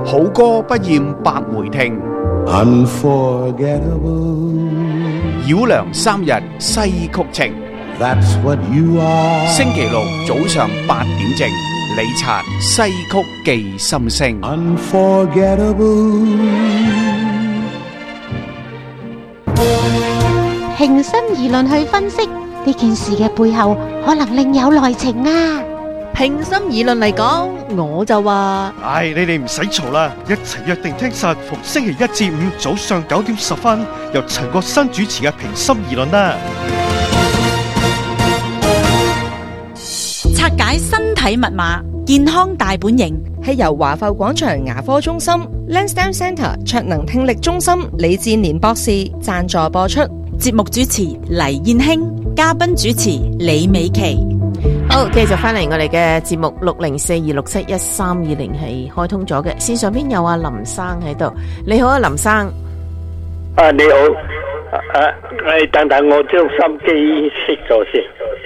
好歌不厭百回聽。 Unforgettable. 繞梁三日西曲情。 That's what you are. 星期六早上8點正，李察西曲記心聲。 Unforgettable. 平心而論去分析呢件事嘅背後，可能另有內情啊！ 平心而論嚟講，我就話： 唉，你哋唔使嘈啦，一齊約定聽實逢星期一至五早上9點10分，由陳國新主持嘅平心而論啦。 拆解身體密碼，健康大本營， 係由華埠廣場牙科中心、Lansdowne Centre 卓能聽力中心李志年博士贊助播出。 節目主持黎燕卿，嘉賓主持李美琪。 好，繼續翻嚟我哋嘅節目60426713220係開通咗嘅，線上邊有阿林生喺度。你好啊，林生。 你好，等等我將心機熄咗先。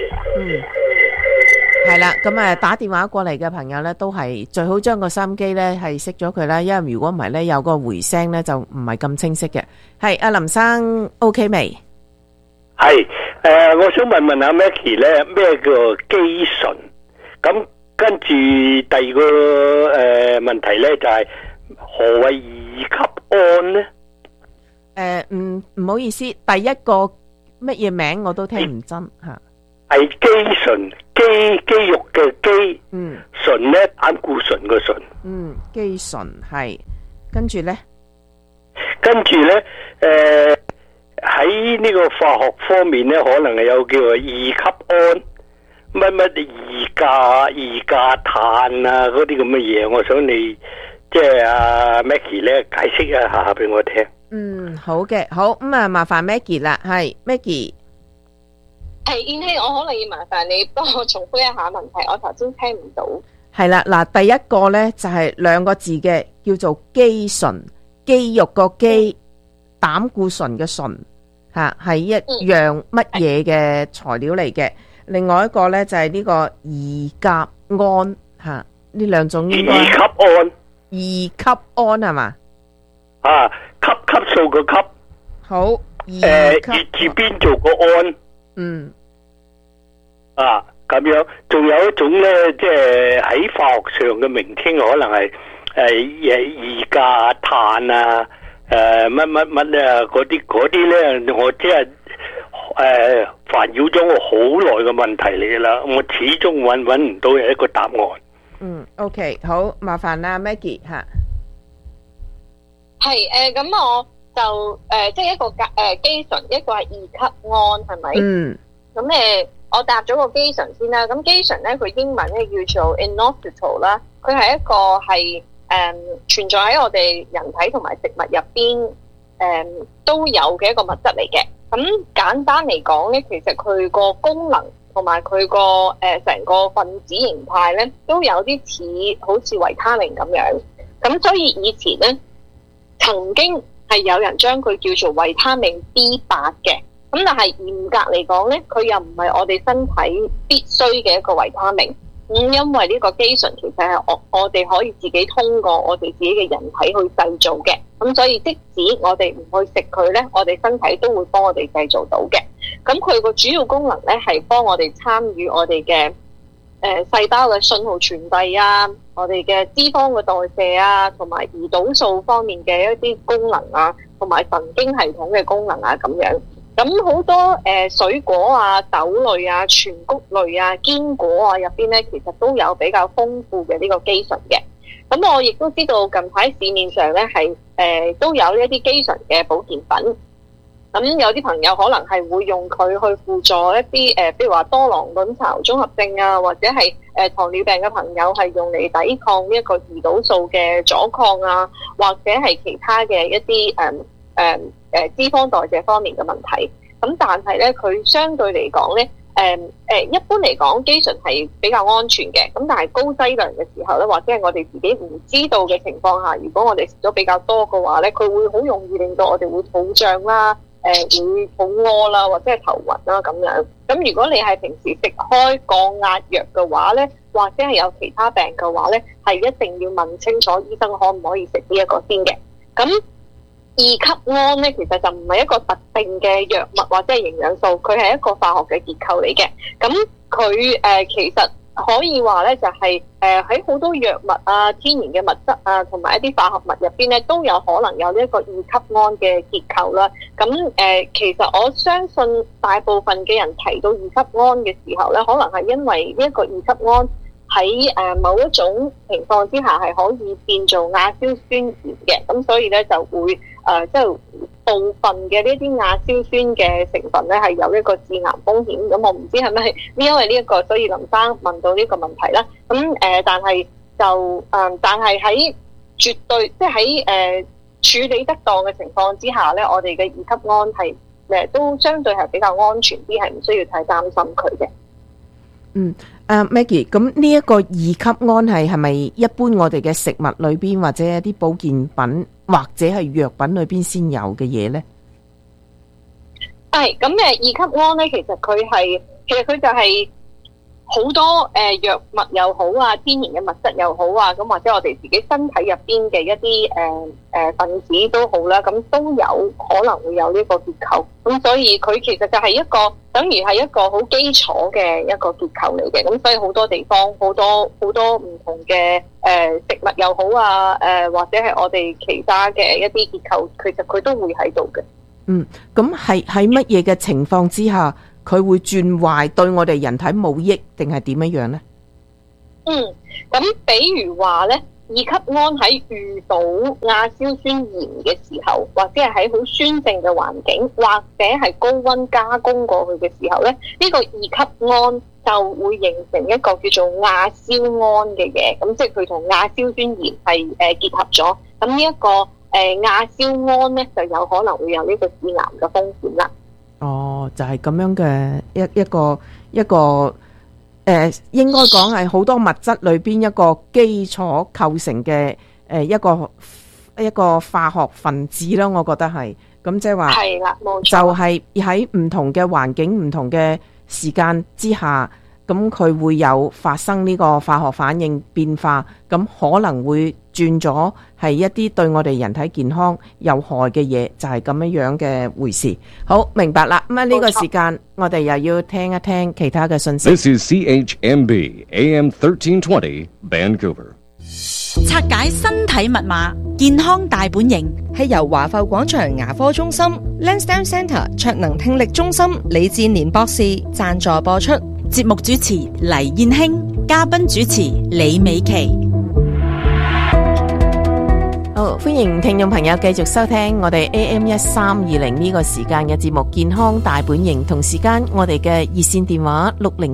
係啦，咁打電話過嚟嘅朋友咧，都係最好將個收音機咧係熄咗佢啦，因為如果唔係咧有個回聲咧就唔係咁清晰嘅。係阿林生 OK 未？ 係我想問阿 Maggie 咧，咩叫肌醇？咁跟住第二個問題咧就係何謂二級胺咧？ 唔好意思，第一個乜嘢名我都聽唔真吓。 係肌醇，肌肉嘅肌，醇咧膽固醇嘅醇。 肌醇係，跟住咧喺呢個化學方面咧，可能係有叫做二級胺，乜二價碳啊嗰啲咁嘅嘢，我想你即係阿 Maggie 咧解釋一下俾我聽。 好嘅，好咁麻煩 Maggie 啦，係 Maggie。 係燕希，我可能要麻煩你幫我重複一下問題，我頭先聽唔到。係啦，嗱，第一個咧就係2個字嘅，叫做肌醇，肌肉個肌，膽固醇嘅醇，係一樣乜嘢嘅材料嚟嘅。另外一個咧就係呢個二甲胺，呢兩種應該二級胺係嘛？ 級數個級。 好， 月字邊做個胺。咁樣，仲有一種咧，即係喺化學上嘅名稱，可能係二價碳啊，乜咧，嗰啲咧，我即係煩擾咗我好耐嘅問題嚟噶啦，我始終搵唔到一個答案。 OK， 好，麻煩啦 Maggie 吓。 係咁我就即係一個肌醇，一個係二級胺，係咪？咁我答咗個肌醇先啦。咁肌醇咧，佢英文咧叫做 inositol 啦，佢係一個係存在喺我哋人體同埋食物入邊都有嘅一個物質嚟嘅。咁簡單嚟講咧，其實佢個功能同埋佢個成個分子形態咧，都有啲似好似維他命咁樣。咁所以以前咧，曾經係有人將佢叫做維他命 B8 嘅。咁但係嚴格嚟講咧，佢又唔係我哋身體必須嘅一個維他命。因為呢個肌醇其實係我哋可以自己通過我哋自己嘅人體去製造嘅。咁所以即使我哋唔去食佢咧，我哋身體都會幫我哋製造到嘅。咁佢個主要功能咧係幫我哋參與我哋嘅細胞嘅信號傳遞啊，我哋嘅脂肪嘅代謝啊，同埋胰島素方面嘅一啲功能啊，同埋神經系統嘅功能啊咁樣。咁好多水果啊、豆類啊、全穀類啊、堅果啊入邊咧，其實都有比較豐富嘅呢個肌醇嘅。咁我亦都知道近排市面上咧係都有一啲肌醇嘅保健品。咁有啲朋友可能係會用佢去輔助一啲譬如話多囊卵巢綜合症啊，或者係糖尿病嘅朋友係用嚟抵抗呢一個胰島素嘅阻抗啊，或者係其他嘅一啲脂肪代謝方面嘅問題。咁但係咧，佢相對嚟講咧，一般嚟講肌醇係比較安全嘅。咁但係高劑量嘅時候咧，或者係我哋自己唔知道嘅情況下，如果我哋食咗比較多嘅話咧，佢會好容易令到我哋會肚脹啦。會肚屙啦，或者係頭暈啦咁樣。咁如果你係平時食開降壓藥嘅話咧， 或者係有其他病嘅話咧，係一定要問清楚醫生可唔可以食呢一個先嘅。咁二級胺咧，其實就唔係一個特定嘅藥物或者係營養素，佢係一個化學嘅結構嚟嘅。咁佢其實可以話咧，就係喺好多藥物啊、天然嘅物質啊，同埋一啲化學物入邊咧，都有可能有呢一個二級胺嘅結構啦。咁其實我相信大部分嘅人提到二級胺嘅時候咧，可能係因為呢一個二級胺喺某一種情況之下係可以變做亞硝酸鹽嘅，咁所以咧就會即係部分嘅呢啲亞硝酸嘅成分咧係有一個致癌風險。咁我唔知係咪因為呢一個，所以林生問到呢個問題啦。咁但係但係喺絕對即係喺處理得當嘅情況之下咧，我哋嘅二級胺係都相對係比較安全啲，係唔需要太擔心佢嘅。 Maggie， 咁呢一個二級胺係咪一般我哋嘅食物裏邊或者一啲保健品或者係藥品裏邊先有嘅嘢呢？ 係咁二級胺咧，其實佢就係好多藥物又好啊，天然嘅物質又好啊，咁或者我哋自己身體入邊嘅一啲分子都好啦，咁都有可能會有呢個結構。咁所以佢其實就係一個等於係一個好基礎嘅一個結構嚟嘅。咁所以好多地方好多唔同嘅食物又好啊，或者係我哋其他嘅一啲結構，其實佢都會喺度嘅。 咁係喺乜嘢嘅情況之下佢會轉壞，對我哋人體冇益，定係點樣呢？ 咁比如話咧，二級胺喺遇到亞硝酸鹽嘅時候，或者係喺好酸性嘅環境，或者係高溫加工過去嘅時候咧，呢個二級胺就會形成一個叫做亞硝胺嘅嘢。咁即係佢同亞硝酸鹽係結合咗。咁呢一個亞硝胺咧，就有可能會有呢個致癌嘅風險啦。 就係咁樣嘅一個應該講係好多物質裏邊一個基礎構成嘅一個化學分子啦，我覺得係咁，即係話係啦，冇錯， 就係喺唔同嘅環境、唔同嘅時間之下，咁佢會有發生呢個化學反應變化，咁可能會轉咗係一啲對我哋人體健康有害嘅嘢，就係咁樣嘅回事。好，明白啦。咁呢個時間我哋又要聽一聽其他嘅信息。 This is CHMB AM 1320 Vancouver。 拆解身體密碼，健康大本營係由華埠廣場牙科中心 Lansdowne Centre 卓能聽力中心李志年博士贊助播出。 節目主持黎燕興，嘉賓主持李美琪。 好，歡迎聽眾朋友繼續收聽我哋 AM 1320呢個時間嘅節目《健康大本營》，同時間我哋嘅熱線電話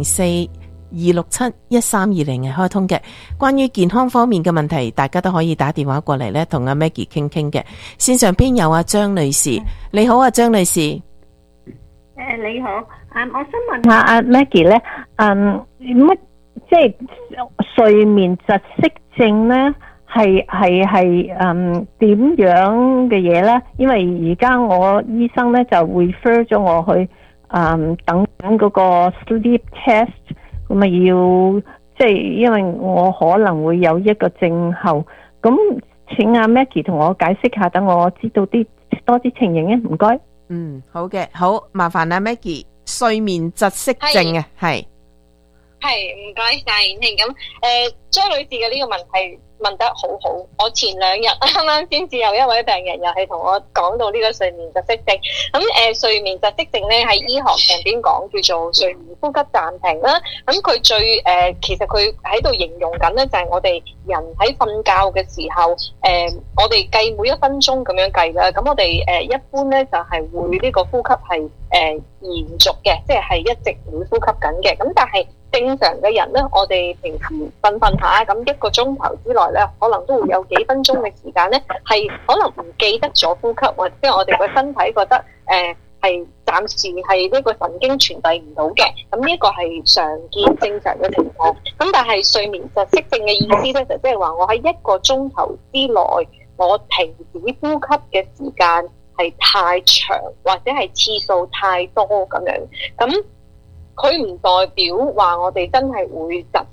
604-267-1320係開通嘅。關於健康方面嘅問題，大家都可以打電話過嚟咧，同阿 Maggie 傾傾嘅。線上邊有阿張女士，你好啊，張女士。 你好，我想問下阿 Maggie 咧，乜即係睡眠窒息症咧？係點樣嘅嘢咧？因為而家我醫生咧就 refer 咗我去等嗰個 sleep test， 咁啊要即係因為我可能會有一個症候，咁請阿 Maggie 同我解釋下，等我知道多啲情形啊，唔該。 好嘅，好麻煩阿 Maggie， 睡眠窒息症啊，係唔該晒燕慶。咁張女士嘅呢個問題問得好好，我前2日啱啱先至有一位病人又係同我講到呢個睡眠窒息症。咁睡眠窒息症咧喺醫學上邊講叫做睡眠呼吸暫停啦。咁佢其實佢喺度形容緊咧，就係我哋人喺瞓覺嘅時候，我哋計每1分鐘咁樣計啦。咁我哋一般咧就係會呢個呼吸係延續嘅，即係一直會呼吸緊嘅。咁但係正常嘅人咧，我哋平時瞓下，咁1個鐘頭之內咧，可能都會有幾分鐘嘅時間咧，係可能唔記得咗呼吸，或者我哋個身體覺得係暫時係呢個神經傳遞唔到嘅。咁呢個係常見正常嘅情況。咁但係睡眠窒息症嘅意思咧，就即係話我喺1個鐘頭之內，我停止呼吸嘅時間係太長，或者係次數太多咁樣。咁佢唔代表話我哋真係會窒息，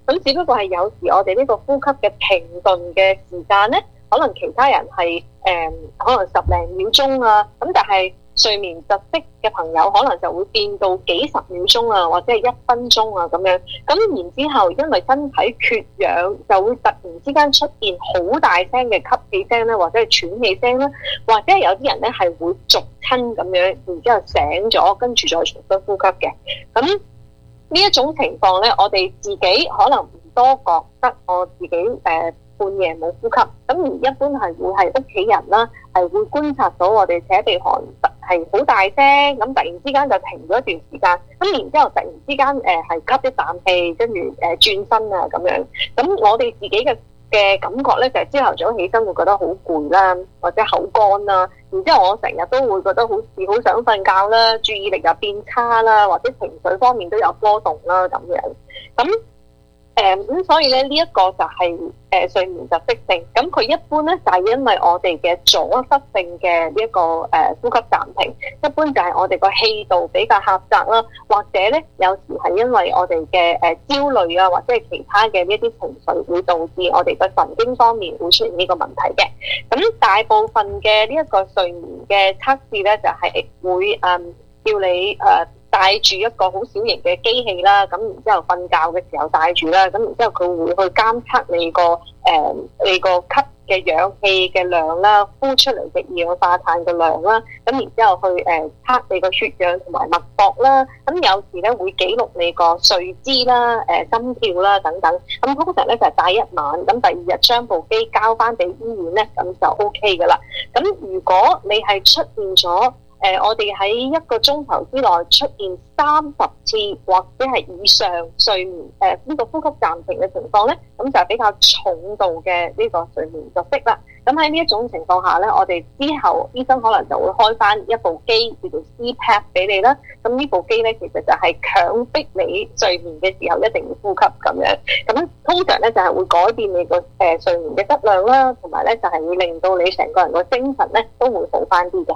咁只不過係有時我哋呢個呼吸嘅停頓嘅時間咧，可能其他人係可能10零秒鐘啊，咁但係睡眠窒息嘅朋友可能就會變到幾十秒鐘啊，或者係1分鐘啊咁樣。咁然之後，因為身體缺氧，就會突然之間出現好大聲嘅吸氣聲咧，或者係喘氣聲啦，或者係有啲人咧係會逐親咁樣，然之後醒咗，跟住再重新呼吸嘅。咁呢一種情況咧，我哋自己可能唔多覺得我自己半夜冇呼吸，咁而一般係會係屋企人啦，係會觀察到我哋扯鼻鼾係好大聲，咁突然之間就停咗一段時間，咁然之後突然之間係吸一啖氣，跟住轉身啊咁樣，咁我哋自己嘅感覺咧就係朝頭早起身會覺得好攰啦，或者口乾啦，然之後我成日都會覺得好似好想瞓覺啦，注意力又變差啦，或者情緒方面都有波動啦咁樣，咁所以咧呢一個就係睡眠窒息症，咁佢一般咧就係因為我哋嘅阻塞性嘅呢一個呼吸暫停，一般就係我哋個氣道比較狹窄啦，或者咧有時係因為我哋嘅焦慮啊，或者係其他嘅呢一啲情緒會導致我哋嘅神經方面會出現呢個問題嘅。咁大部分嘅呢一個睡眠嘅測試咧就係會叫你帶住一個好小型嘅機器啦，咁然之後瞓覺嘅時候帶住啦，咁然之後佢會去監測你個吸嘅氧氣嘅量啦，呼出嚟嘅二氧化碳嘅量啦，咁然之後去測你個血氧同埋脈搏啦，咁有時咧會記錄你個睡姿啦、心跳啦等等，咁通常咧就係帶一晚，咁第2日將部機交翻俾醫院咧，咁就 OK 噶啦。咁如果你係出現咗我哋喺1個鐘頭之內出現30次或者係以上睡眠呢個呼吸暫停嘅情況咧，咁就係比較重度嘅呢個睡眠窒息啦。咁喺呢一種情況下咧，我哋之後醫生可能就會開翻一部機叫做 CPAP 俾你啦。咁呢部機咧其實就係強迫你睡眠嘅時候一定要呼吸咁樣。咁通常咧就係會改變你個睡眠嘅質量啦，同埋咧就係會令到你成個人個精神咧都會好翻啲嘅。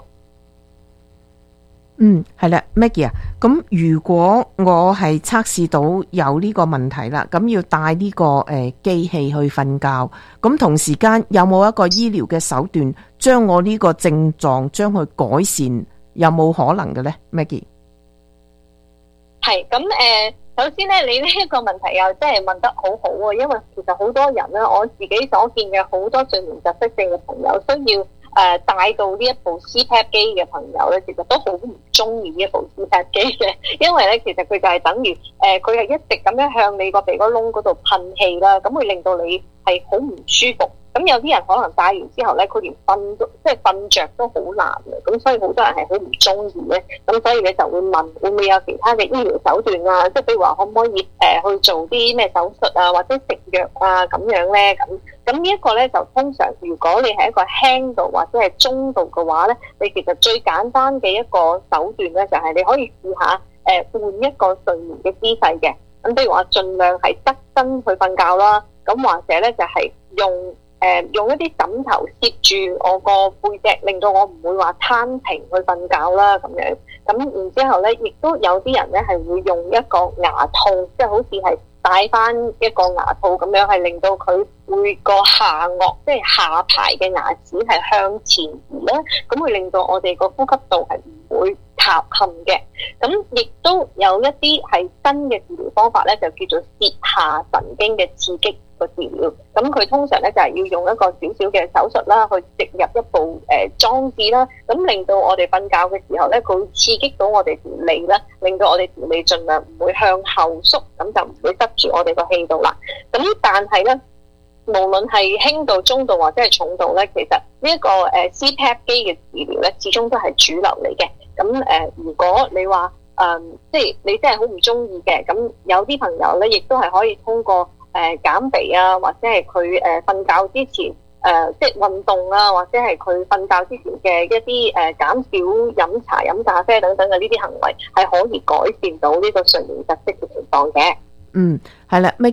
係啦 ，Maggie 啊，咁如果我係測試到有呢個問題啦，咁要帶呢個機器去瞓覺，咁同時間有冇一個醫療嘅手段將我呢個症狀將佢改善，有冇可能嘅呢 Maggie？ 係咁首先咧，你呢一個問題又真係問得好好啊，因為其實好多人咧，我自己所見嘅好多睡眠窒息症嘅朋友需要帶到呢一部 CPAP 機嘅朋友咧，其實都好唔中意呢一部 CPAP 機嘅，因為咧其實佢就係等於佢係一直咁樣向你個鼻哥窿嗰度噴氣啦，咁會令到你係好唔舒服。咁有啲人可能戴完之後咧，佢連瞓都即係瞓着都好難嘅，咁所以好多人係好唔中意咧。咁所以你就會問會唔會有其他嘅醫療手段啊？即係譬如話可唔可以去做啲咩手術啊，或者食藥啊咁樣咧？咁呢一個咧就通常如果你係一個輕度或者係中度嘅話咧，你其實最簡單嘅一個手段咧就係你可以試下換一個睡眠嘅姿勢嘅。咁譬如話盡量係側身去瞓覺啦，咁或者咧就係用一啲枕頭攝住我個背脊，令到我唔會話攤平去瞓覺啦咁樣。咁然之後咧，亦都有啲人咧係會用一個牙套，即係好似係戴翻一個牙套咁樣，係令到佢會個下顎，即係下排嘅牙齒係向前移咧，咁會令到我哋個呼吸道係唔會塌陷嘅。咁亦都有一啲係新嘅治療方法咧，就叫做舌下神經嘅刺激個治療。咁佢通常咧就係要用一個少少嘅手術啦，去植入一部裝置啦，咁令到我哋瞓覺嘅時候咧，佢會刺激到我哋條脷啦，令到我哋條脷盡量唔會向後縮，咁就唔會塞住我哋個氣道啦。咁但係咧，無論係輕度、中度或者係重度咧，其實呢一個CPAP 機嘅治療咧，始終都係主流嚟嘅。咁如果你話即係你真係好唔中意嘅，咁有啲朋友咧，亦都係可以通過減肥啊，或者係佢瞓覺之前即係運動啊，或者係佢瞓覺之前嘅一啲減少飲茶、飲咖啡等等嘅呢啲行為，係可以改善到呢個睡眠窒息嘅情況嘅。 係啦 ，Maggie 啊。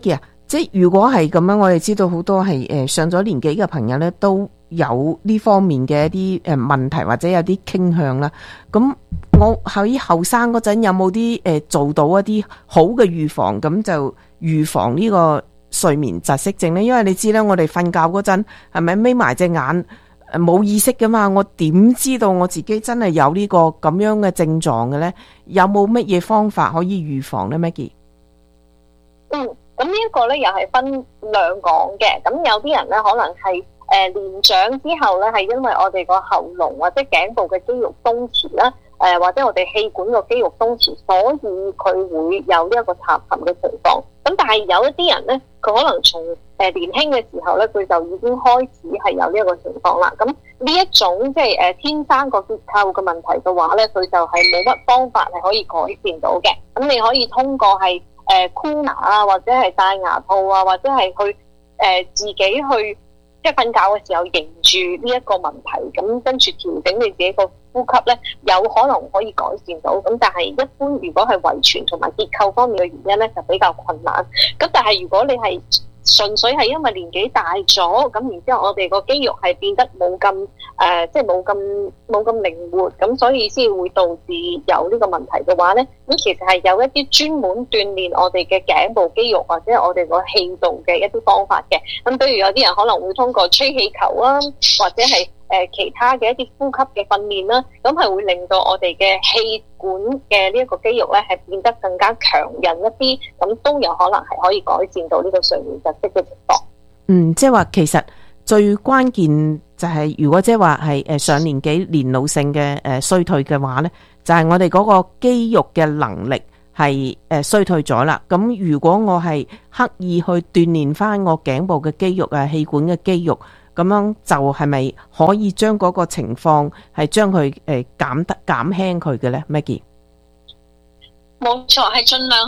即係如果係咁樣，我哋知道好多係上咗年紀嘅朋友咧，都有呢方面嘅一啲問題或者有啲傾向啦。咁我喺後生嗰陣有冇啲做到一啲好嘅預防，咁就預防呢個睡眠窒息症咧？因為你知啦，我哋瞓覺嗰陣係咪眯埋隻眼冇意識噶嘛？我點知道我自己真係有呢個咁樣嘅症狀嘅咧？有冇乜嘢方法可以預防咧 Maggie？ 咁呢一個咧又係分兩講嘅。咁有啲人咧可能係年長之後咧，係因為我哋個喉嚨或者頸部嘅肌肉鬆弛啦，或者我哋氣管個肌肉鬆弛，所以佢會有呢一個插沉嘅情況。咁但係有一啲人咧，佢可能從年輕嘅時候咧，佢就已經開始係有呢一個情況啦。咁呢一種即係天生個結構嘅問題嘅話咧，佢就係冇乜方法係可以改善到嘅。咁你可以通過係箍牙啊，或者係戴牙套啊，或者係去自己去即係瞓覺嘅時候迎住呢一個問題，咁跟住調整你自己個呼吸咧，有可能可以改善到。咁但係一般如果係遺傳同埋結構方面嘅原因咧，就比較困難。咁但係如果你係純粹係因為年紀大咗，咁然之後我哋個肌肉係變得冇咁即係冇咁靈活，咁所以先會導致有呢個問題嘅話咧，咁其實係有一啲專門鍛鍊我哋嘅頸部肌肉或者我哋個氣道嘅一啲方法嘅。咁比如有啲人可能會通過吹氣球啊，或者係其他嘅一啲呼吸嘅訓練啦，咁係會令到我哋嘅氣管嘅呢一個肌肉咧係變得更加強韌一啲，咁都有可能係可以改善到呢個睡眠窒息嘅情況。 即係話其實最關鍵就係如果即係話係上年紀年老性嘅衰退嘅話咧，就係我哋嗰個肌肉嘅能力係衰退咗啦。咁如果我係刻意去鍛鍊翻我頸部嘅肌肉啊、氣管嘅肌肉，咁樣就係咪可以將嗰個情況係將佢減輕佢嘅咧 Maggie？ 冇錯，係盡量